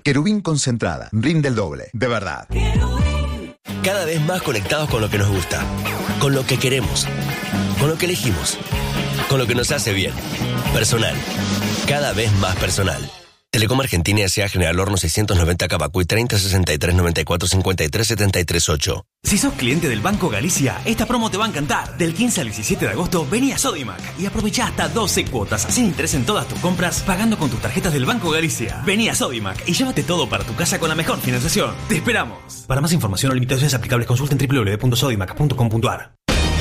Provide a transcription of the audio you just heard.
Querubín concentrada, rinde el doble, de verdad. Cada vez más conectados con lo que nos gusta, con lo que queremos, con lo que elegimos, con lo que nos hace bien. Personal, cada vez más personal. Telecom Argentina S.A. General Horno 690 Cavacuy 30 63 94 53 73 8. Si sos cliente del Banco Galicia, esta promo te va a encantar. Del 15 al 17 de agosto, vení a Sodimac y aprovechá hasta 12 cuotas sin interés en todas tus compras, pagando con tus tarjetas del Banco Galicia. Vení a Sodimac y llévate todo para tu casa con la mejor financiación. ¡Te esperamos! Para más información o limitaciones aplicables, consulta en www.sodimac.com.ar.